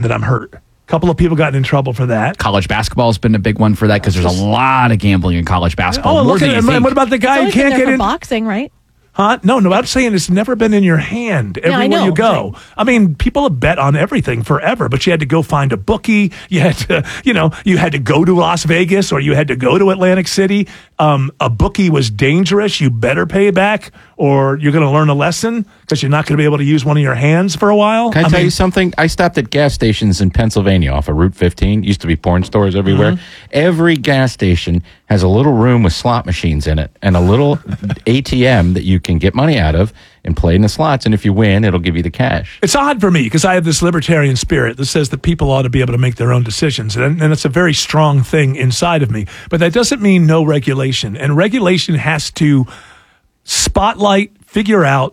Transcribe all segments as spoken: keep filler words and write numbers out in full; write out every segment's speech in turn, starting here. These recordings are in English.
that I'm hurt. A couple of people got in trouble for that. College basketball has been a big one for that because there's a lot of gambling in college basketball. Oh, more look than at you it. think. What about the guy who It's always been can't there get for in? boxing, right? Huh? No, no, I'm saying it's never been in your hand everywhere I know. you go. I mean, people have bet on everything forever, but you had to go find a bookie. You had to, you know, you had to go to Las Vegas or you had to go to Atlantic City. Um, a bookie was dangerous. You better pay back or you're going to learn a lesson because you're not going to be able to use one of your hands for a while. Can I, I tell mean, you something? I stopped at gas stations in Pennsylvania off of Route fifteen. Used to be porn stores everywhere. Mm-hmm. Every gas station has a little room with slot machines in it and a little A T M that you can get money out of and play in the slots. And if you win, it'll give you the cash. It's odd for me because I have this libertarian spirit that says that people ought to be able to make their own decisions. And, and it's a very strong thing inside of me. But that doesn't mean no regulation. And regulation has to spotlight, figure out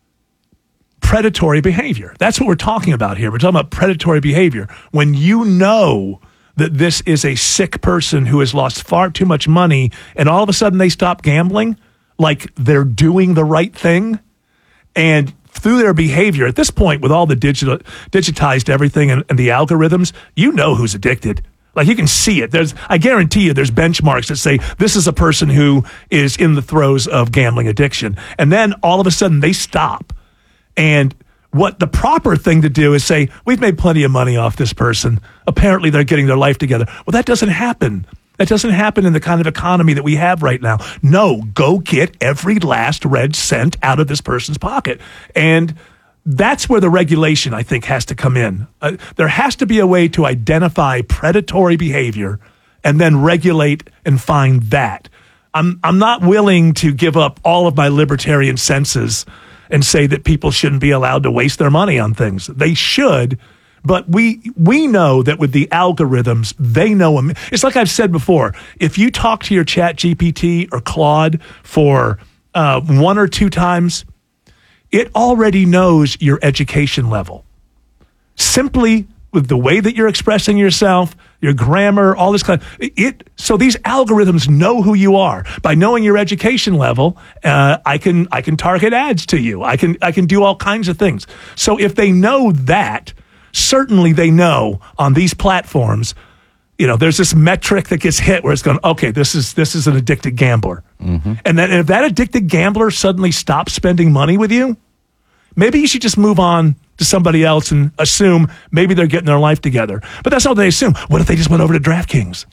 predatory behavior. That's what we're talking about here. We're talking about predatory behavior. When you know that this is a sick person who has lost far too much money and all of a sudden they stop gambling like they're doing the right thing, and through their behavior, at this point, with all the digital, digitized everything and, and the algorithms, you know who's addicted. Like you can see it. There's, I guarantee you, there's benchmarks that say this is a person who is in the throes of gambling addiction. And then all of a sudden they stop. And what the proper thing to do is say, we've made plenty of money off this person. Apparently they're getting their life together. Well, that doesn't happen. That doesn't happen in the kind of economy that we have right now. No, go get every last red cent out of this person's pocket. And that's where the regulation, I think, has to come in. Uh, there has to be a way to identify predatory behavior and then regulate and find that. I'm I'm not willing to give up all of my libertarian senses and say that people shouldn't be allowed to waste their money on things. They should. But we we know that with the algorithms, they know them. It's like I've said before. If you talk to your Chat G P T or Claude for uh, one or two times, it already knows your education level. Simply with the way that you're expressing yourself, your grammar, all this kind of it. So these algorithms know who you are. By knowing your education level, uh, I can I can target ads to you. I can I can do all kinds of things. So if they know that, certainly they know on these platforms, you know, there's this metric that gets hit where it's going, okay, this is this is an addicted gambler. Mm-hmm. And then if that addicted gambler suddenly stops spending money with you, maybe you should just move on to somebody else and assume maybe they're getting their life together. But that's not what they assume. What if they just went over to DraftKings?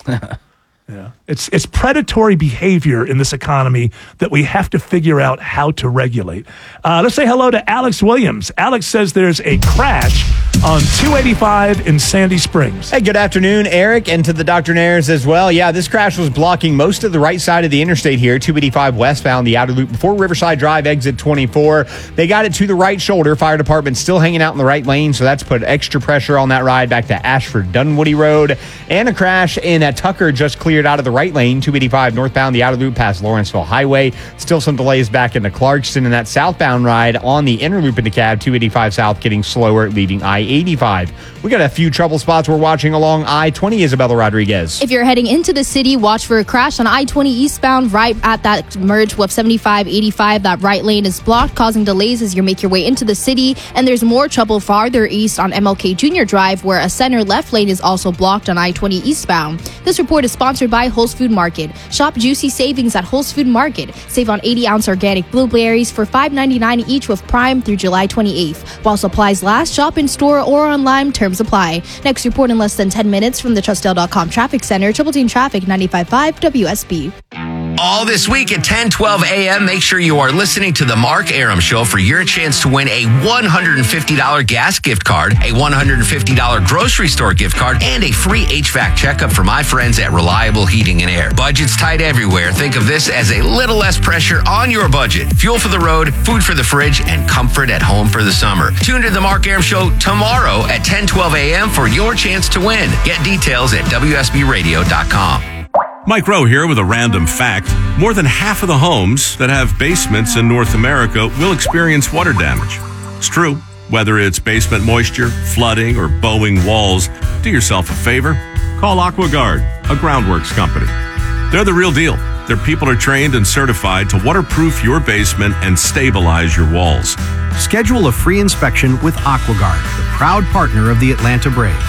Yeah. It's it's predatory behavior in this economy that we have to figure out how to regulate. Uh, let's say hello to Alex Williams. Alex says there's a crash on two eighty-five in Sandy Springs. Hey, good afternoon, Eric, and to the Doctrinaires as well. Yeah, this crash was blocking most of the right side of the interstate here, two eighty-five westbound, the outer loop before Riverside Drive, exit twenty-four. They got it to the right shoulder. Fire department still hanging out in the right lane, so that's put extra pressure on that ride back to Ashford Dunwoody Road. And a crash in at Tucker just cleared out of the right lane, two eighty-five northbound, the outer loop past Lawrenceville Highway. Still some delays back into Clarkston, and that southbound ride on the inner loop into Cab, two eighty-five south getting slower, leaving I eighty-five. We got a few trouble spots we're watching along I twenty, Isabella Rodriguez. If you're heading into the city, watch for a crash on I twenty eastbound right at that merge with seventy-five eighty-five. That right lane is blocked, causing delays as you make your way into the city. And there's more trouble farther east on M L K Junior Drive, where a center left lane is also blocked on I twenty eastbound. This report is sponsored by Whole Food Market. Shop juicy savings at Whole Food Market. Save on eighty ounce organic blueberries for five ninety-nine each with Prime through July twenty-eighth. While supplies last, shop in store or online. Terms apply. Next report in less than ten minutes from the Trustdale dot com Traffic Center. Triple Team Traffic ninety-five point five W S B. All this week at ten twelve a.m., make sure you are listening to The Mark Arum Show for your chance to win a one hundred fifty dollars gas gift card, a one hundred fifty dollars grocery store gift card, and a free H V A C checkup for my friends at Reliable Heating and Air. Budget's tight everywhere. Think of this as a little less pressure on your budget. Fuel for the road, food for the fridge, and comfort at home for the summer. Tune to The Mark Arum Show tomorrow at ten twelve a.m. for your chance to win. Get details at W S B radio dot com. Mike Rowe here with a random fact. More than half of the homes that have basements in North America will experience water damage. It's true. Whether it's basement moisture, flooding, or bowing walls, do yourself a favor. Call AquaGuard, a groundworks company. They're the real deal. Their people are trained and certified to waterproof your basement and stabilize your walls. Schedule a free inspection with AquaGuard, the proud partner of the Atlanta Braves.